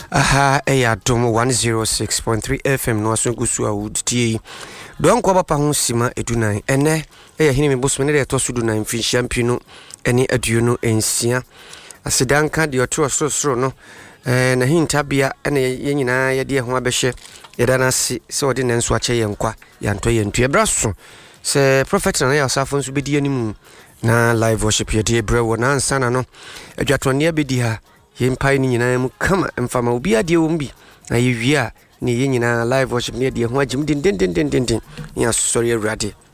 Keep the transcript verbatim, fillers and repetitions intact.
aha eya dom one oh six point three F M no aso gusu a wudie don kwa papa ho sima edunan ene eya hini me bosome ne to sudu nan fi champion ene aduonu ensia asedanka de oto sorosoro no eh na hintabia ene ye nyina ye de ho abehye ye da na se se odi nenso ache ye nkwa ya nto ye ntu ebraso se prophet na ya safo nso bedi animu na live worship ye de brewo na ansana no adwatone abedi ha yempai ni nyina mu kama mfama obi ade wo mbi na ye wi a ne ye nyina live worship ne de ho agim din din din din din ya sorry awrade